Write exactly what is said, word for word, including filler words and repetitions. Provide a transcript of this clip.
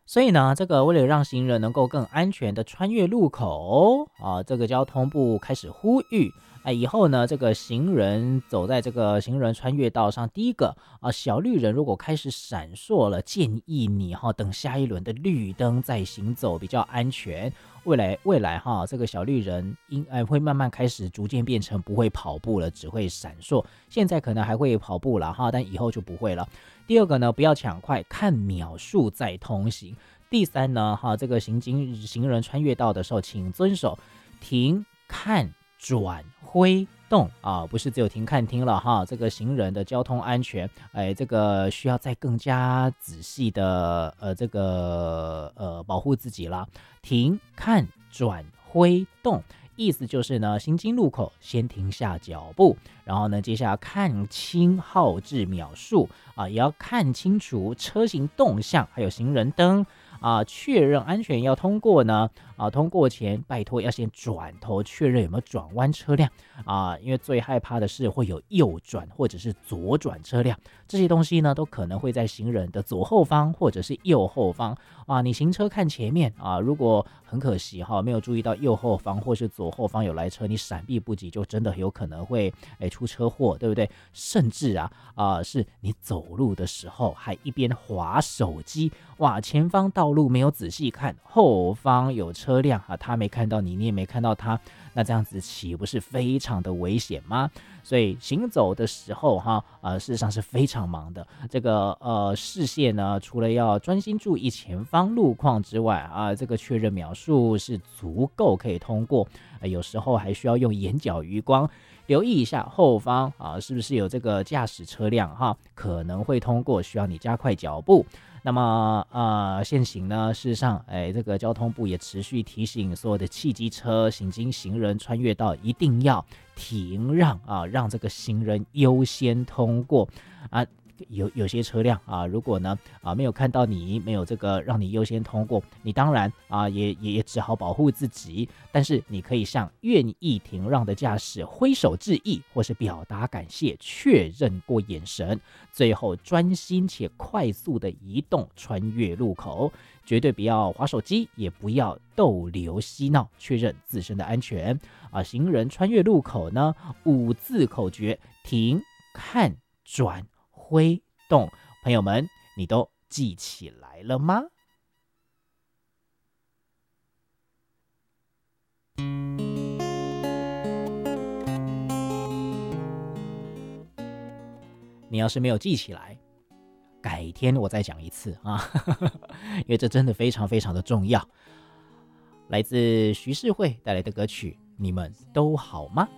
所以呢，这个为了让行人能够更安全的穿越路口啊，这个交通部开始呼吁，哎，以后呢，这个行人走在这个行人穿越道上，第一个啊，小绿人如果开始闪烁了，建议你哈、等下一轮的绿灯再行走比较安全。未来未来哈，这个小绿人应该会慢慢开始逐渐变成不会跑步了，只会闪烁。现在可能还会跑步了哈，但以后就不会了。第二个呢，不要抢快，看秒数再通行。第三呢，哈，这个行经行人穿越道的时候，请遵守停、看、转、挥、动啊，不是只有停看听了哈。这个行人的交通安全，哎，这个需要再更加仔细的呃，这个呃保护自己啦。停、看、转、挥、动。意思就是呢，行经路口先停下脚步，然后呢，接下来看清号志秒数啊，也要看清楚车型动向，还有行人灯啊，确认安全要通过呢啊，通过前拜托要先转头确认有没有转弯车辆啊，因为最害怕的是会有右转或者是左转车辆，这些东西呢都可能会在行人的左后方或者是右后方啊，你行车看前面啊，如果很可惜哈，没有注意到右后方或是左后方有来车，你闪避不及，就真的有可能会诶出车祸，对不对？甚至啊啊、呃，是你走路的时候还一边滑手机，哇，前方道路没有仔细看，后方有车辆啊，他没看到你，你也没看到他，那这样子岂不是非常的危险吗？所以行走的时候哈，呃，事实上是非常忙的。这个呃视线呢，除了要专心注意前方路况之外啊，这个确认秒数是足够可以通过。呃、有时候还需要用眼角余光留意一下后方啊，是不是有这个驾驶车辆哈，可能会通过，需要你加快脚步。那么呃，现行呢，事实上，哎，这个交通部也持续提醒所有的汽机车行经行人穿越道一定要停让啊，让这个行人优先通过啊。有有些车辆啊，如果呢啊没有看到你，没有这个让你优先通过，你当然啊也也也只好保护自己。但是你可以向愿意停让的驾驶挥手致意，或是表达感谢，确认过眼神，最后专心且快速的移动穿越路口。绝对不要滑手机，也不要逗留嬉闹，确认自身的安全啊！行人穿越路口呢，五字口诀：停、看、转、挥、动。朋友们，你都记起来了吗？你要是没有记起来，改天我再讲一次啊，因为这真的非常非常的重要。来自徐世慧带来的歌曲，你们都好吗？